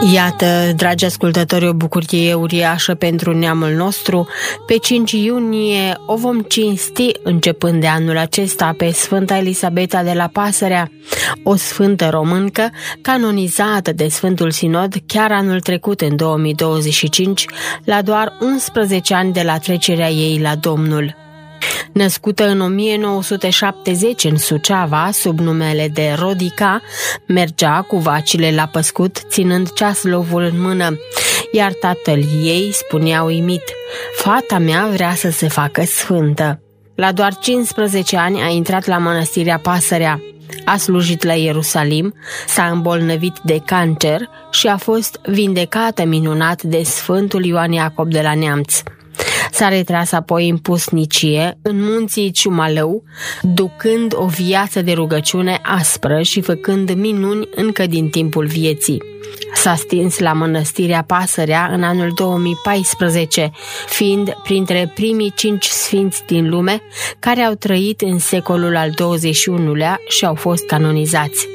Iată, dragi ascultători, o bucurie uriașă pentru neamul nostru. Pe 5 iunie o vom cinsti, începând de anul acesta, pe Sfânta Elisabeta de la Pasărea, o sfântă româncă canonizată de Sfântul Sinod chiar anul trecut, în 2025, la doar 11 ani de la trecerea ei la Domnul. Născută în 1970 în Suceava, sub numele de Rodica, mergea cu vacile la păscut, ținând ceaslovul în mână, iar tatăl ei spunea uimit: "Fata mea vrea să se facă sfântă." La doar 15 ani a intrat la mănăstirea Pasărea, a slujit la Ierusalim, s-a îmbolnăvit de cancer și a fost vindecată minunat de Sfântul Ioan Iacob de la Neamț. S-a retras apoi în pusnicie, în munții Ciumalău, ducând o viață de rugăciune aspră și făcând minuni încă din timpul vieții. S-a stins la mănăstirea Pasărea în anul 2014, fiind printre primii 5 sfinți din lume care au trăit în secolul al XXI-lea și au fost canonizați.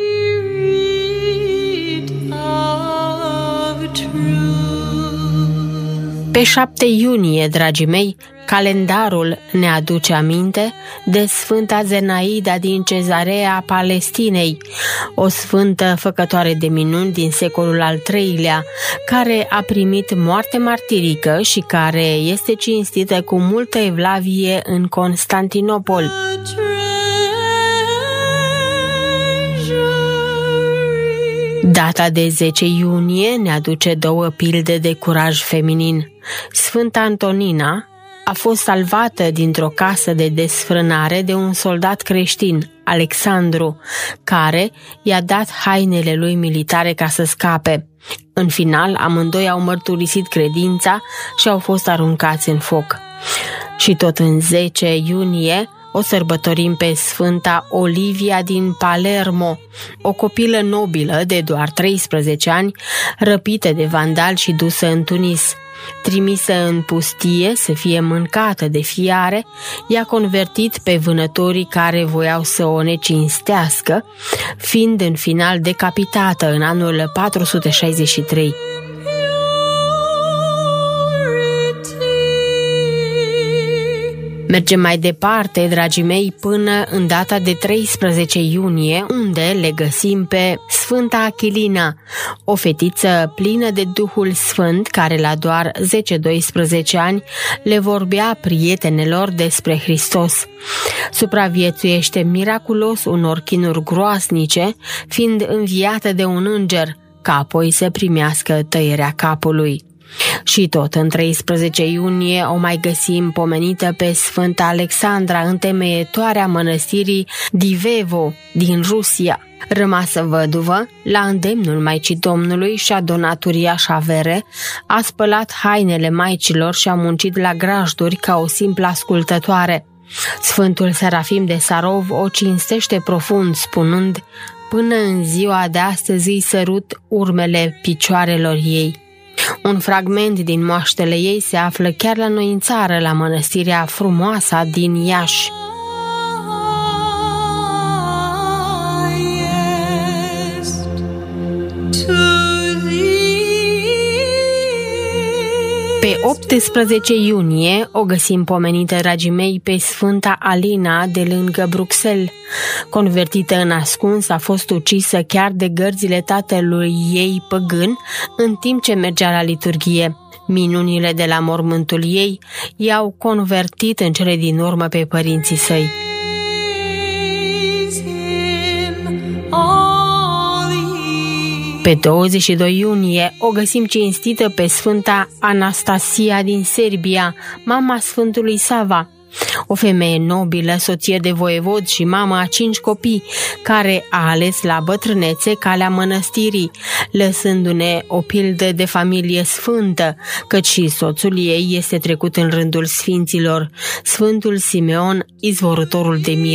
Pe 7 iunie, dragii mei, calendarul ne aduce aminte de Sfânta Zenaida din Cezarea Palestinei, o sfântă făcătoare de minuni din secolul al III-lea, care a primit moarte martirică și care este cinstită cu multă evlavie în Constantinopol. Data de 10 iunie ne aduce 2 pilde de curaj feminin. Sfânta Antonina a fost salvată dintr-o casă de desfrânare de un soldat creștin, Alexandru, care i-a dat hainele lui militare ca să scape. În final, amândoi au mărturisit credința și au fost aruncați în foc. Și tot în 10 iunie o sărbătorim pe Sfânta Olivia din Palermo, o copilă nobilă de doar 13 ani, răpită de vandali și dusă în Tunis. Trimisă în pustie să fie mâncată de fiare, i-a convertit pe vânătorii care voiau să o necinstească, fiind în final decapitată în anul 463. Mergem mai departe, dragii mei, până în data de 13 iunie, unde le găsim pe Sfânta Achilina, o fetiță plină de Duhul Sfânt, care la doar 10-12 ani le vorbea prietenelor despre Hristos. Supraviețuiește miraculos unor chinuri groasnice, fiind înviată de un înger, ca apoi să primească tăierea capului. Și tot în 13 iunie o mai găsim pomenită pe Sfânta Alexandra, întemeietoarea mănăstirii Divevo din Rusia. Rămasă văduvă, la îndemnul Maicii Domnului și-a donat uriașa avere, a spălat hainele maicilor și a muncit la grajduri ca o simplă ascultătoare. Sfântul Serafim de Sarov o cinstește profund, spunând: "Până în ziua de astăzi îi sărut urmele picioarelor ei." Un fragment din moaștele ei se află chiar la noi în țară, la mănăstirea Frumoasa din Iași. Pe 18 iunie o găsim pomenită, dragii mei, pe Sfânta Alina de lângă Bruxelles. Convertită în ascuns, a fost ucisă chiar de gărzile tatălui ei păgân în timp ce mergea la liturghie. Minunile de la mormântul ei i-au convertit în cele din urmă pe părinții săi. Pe 22 iunie o găsim cinstită pe Sfânta Anastasia din Serbia, mama Sfântului Sava, o femeie nobilă, soție de voievod și mama a 5 copii, care a ales la bătrânețe calea mănăstirii, lăsându-ne o pildă de familie sfântă, căci și soțul ei este trecut în rândul sfinților, Sfântul Simeon, izvorătorul de mir.